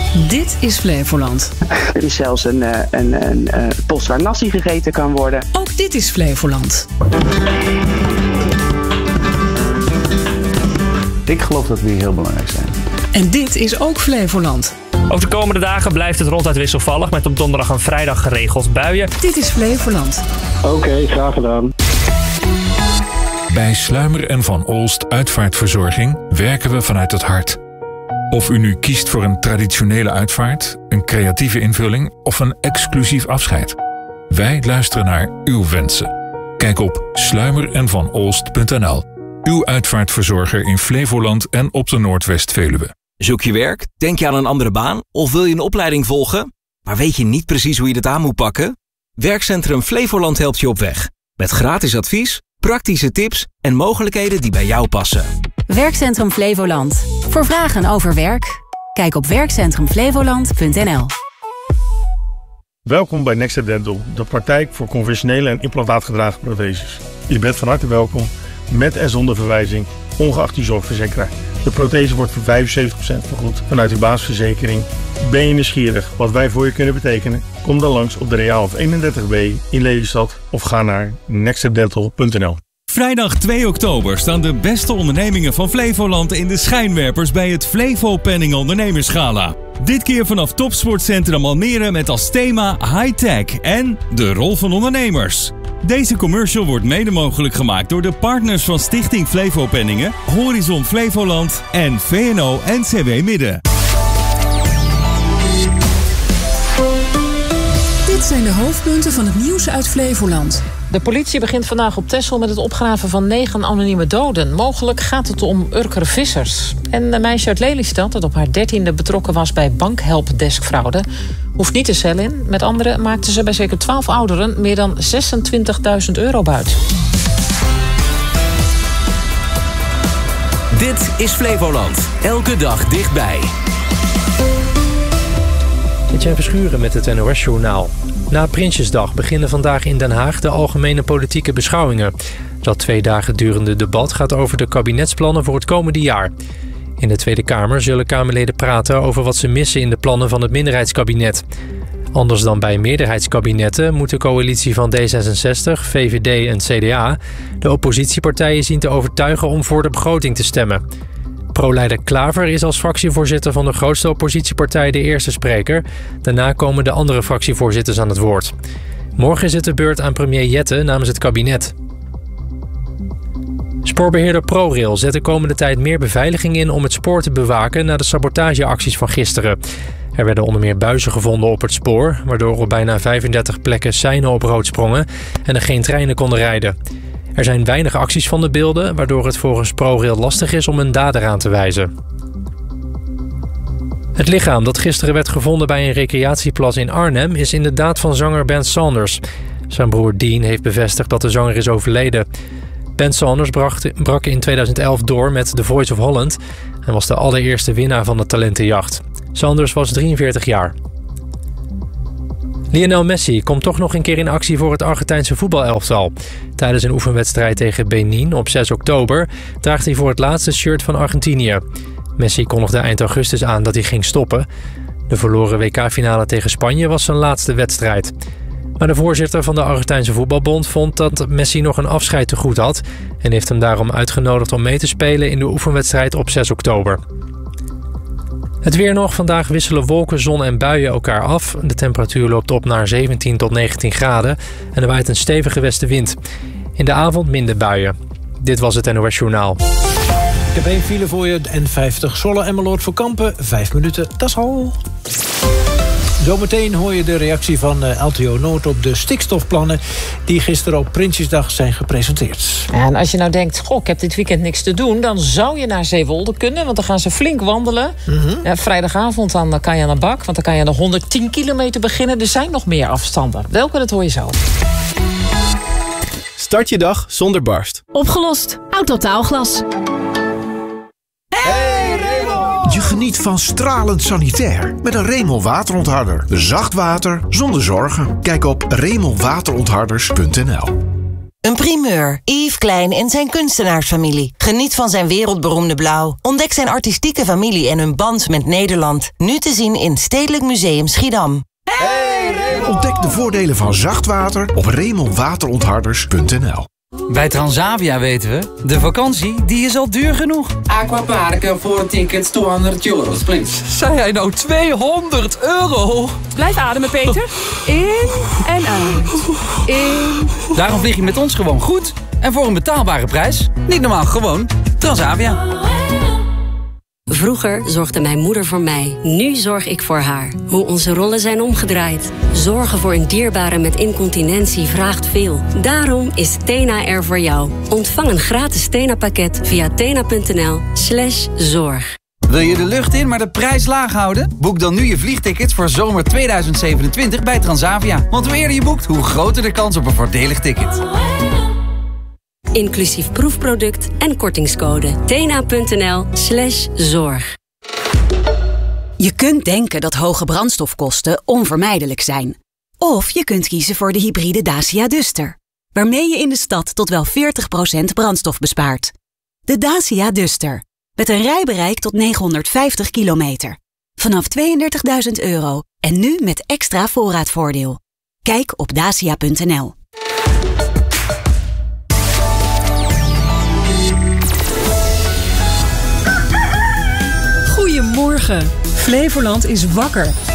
Dit is Flevoland. Er is zelfs een post waar nasi gegeten kan worden. Ook dit is Flevoland. Ik geloof dat we hier heel belangrijk zijn. En dit is ook Flevoland. Over de komende dagen blijft het ronduit wisselvallig met op donderdag en vrijdag geregeld buien. Dit is Flevoland. Oké, graag gedaan. Bij Sluimer en Van Olst Uitvaartverzorging werken we vanuit het hart. Of u nu kiest voor een traditionele uitvaart, een creatieve invulling of een exclusief afscheid. Wij luisteren naar uw wensen. Kijk op sluimerenvanolst.nl. Uw uitvaartverzorger in Flevoland en op de Noordwest-Veluwe. Zoek je werk? Denk je aan een andere baan? Of wil je een opleiding volgen? Maar weet je niet precies hoe je dit aan moet pakken? Werkcentrum Flevoland helpt je op weg. Met gratis advies, praktische tips en mogelijkheden die bij jou passen. Werkcentrum Flevoland. Voor vragen over werk, kijk op werkcentrumflevoland.nl. Welkom bij Next Dental, de praktijk voor conventionele en implantaatgedragen protheses. Je bent van harte welkom, met en zonder verwijzing, ongeacht uw zorgverzekeraar. De prothese wordt voor 75% vergoed vanuit uw basisverzekering. Ben je nieuwsgierig wat wij voor je kunnen betekenen? Kom dan langs op de Reaalhof 31B in Lelystad of ga naar nextstepdental.nl. Vrijdag 2 oktober staan de beste ondernemingen van Flevoland in de schijnwerpers bij het Flevo Penning Ondernemersgala. Dit keer vanaf Topsportcentrum Almere met als thema High Tech en de rol van ondernemers. Deze commercial wordt mede mogelijk gemaakt door de partners van Stichting Flevo Penningen, Horizon Flevoland en VNO-NCW Midden. Dit zijn de hoofdpunten van het nieuws uit Flevoland. De politie begint vandaag op Texel met het opgraven van 9 anonieme doden. Mogelijk gaat het om Urker vissers. En een meisje uit Lelystad dat op haar 13e betrokken was bij bankhelpdeskfraude hoeft niet de cel in. Met anderen maakten ze bij zeker 12 ouderen meer dan €26.000 buit. Dit is Flevoland. Elke dag dichtbij. Etienne Verschuren met het NOS-journaal. Na Prinsjesdag beginnen vandaag in Den Haag de algemene politieke beschouwingen. Dat 2 dagen durende debat gaat over de kabinetsplannen voor het komende jaar. In de Tweede Kamer zullen Kamerleden praten over wat ze missen in de plannen van het minderheidskabinet. Anders dan bij meerderheidskabinetten moet de coalitie van D66, VVD en CDA de oppositiepartijen zien te overtuigen om voor de begroting te stemmen. Pro-leider Klaver is als fractievoorzitter van de grootste oppositiepartij de eerste spreker. Daarna komen de andere fractievoorzitters aan het woord. Morgen is het de beurt aan premier Jette namens het kabinet. Spoorbeheerder ProRail zet de komende tijd meer beveiliging in om het spoor te bewaken na de sabotageacties van gisteren. Er werden onder meer buizen gevonden op het spoor, waardoor op bijna 35 plekken seinen op rood sprongen en er geen treinen konden rijden. Er zijn weinig acties van de beelden, waardoor het volgens ProRail lastig is om een dader aan te wijzen. Het lichaam dat gisteren werd gevonden bij een recreatieplas in Arnhem is inderdaad van zanger Ben Saunders. Zijn broer Dean heeft bevestigd dat de zanger is overleden. Ben Saunders brak in 2011 door met The Voice of Holland en was de allereerste winnaar van de talentenjacht. Saunders was 43 jaar. Lionel Messi komt toch nog een keer in actie voor het Argentijnse voetbalelftal. Tijdens een oefenwedstrijd tegen Benin op 6 oktober draagt hij voor het laatste shirt van Argentinië. Messi kondigde eind augustus aan dat hij ging stoppen. De verloren WK-finale tegen Spanje was zijn laatste wedstrijd. Maar de voorzitter van de Argentijnse voetbalbond vond dat Messi nog een afscheid te goed had en heeft hem daarom uitgenodigd om mee te spelen in de oefenwedstrijd op 6 oktober. Het weer nog. Vandaag wisselen wolken, zon en buien elkaar af. De temperatuur loopt op naar 17 tot 19 graden en er waait een stevige westenwind. In de avond minder buien. Dit was het NOS Journaal. Ik heb 1 file voor je, de N50 Zwolle Emmeloord voor Kampen. 5 minuten, dat is al. Zometeen hoor je de reactie van LTO Noord op de stikstofplannen die gisteren op Prinsjesdag zijn gepresenteerd. En als je nou denkt, goh, ik heb dit weekend niks te doen, dan zou je naar Zeewolde kunnen, want dan gaan ze flink wandelen. Ja, vrijdagavond dan kan je aan de bak, want dan kan je aan de 110 kilometer beginnen. Er zijn nog meer afstanden. Welke, dat hoor je zo. Start je dag zonder barst. Opgelost. Autotaalglas. Je geniet van stralend sanitair met een Remel waterontharder. Zacht water zonder zorgen. Kijk op remolwaterontharders.nl. Een primeur. Yves Klein en zijn kunstenaarsfamilie. Geniet van zijn wereldberoemde blauw. Ontdek zijn artistieke familie en hun band met Nederland. Nu te zien in Stedelijk Museum Schiedam. Ontdek de voordelen van zacht water op remonwaterontharders.nl. Bij Transavia weten we, de vakantie die is al duur genoeg. Aquaparken voor tickets €200, please. Zei hij nou €200? Blijf ademen, Peter. In en uit. In. Daarom vlieg je met ons gewoon goed. En voor een betaalbare prijs. Niet normaal, gewoon Transavia. Vroeger zorgde mijn moeder voor mij. Nu zorg ik voor haar. Hoe onze rollen zijn omgedraaid. Zorgen voor een dierbare met incontinentie vraagt veel. Daarom is Tena er voor jou. Ontvang een gratis Tena-pakket via tena.nl/zorg. Wil je de lucht in, maar de prijs laag houden? Boek dan nu je vliegtickets voor zomer 2027 bij Transavia. Want hoe eerder je boekt, hoe groter de kans op een voordelig ticket. Inclusief proefproduct en kortingscode. tena.nl/zorg. Je kunt denken dat hoge brandstofkosten onvermijdelijk zijn. Of je kunt kiezen voor de hybride Dacia Duster, waarmee je in de stad tot wel 40% brandstof bespaart. De Dacia Duster, met een rijbereik tot 950 kilometer. Vanaf €32.000 en nu met extra voorraadvoordeel. Kijk op dacia.nl. Goedemorgen. Flevoland is wakker.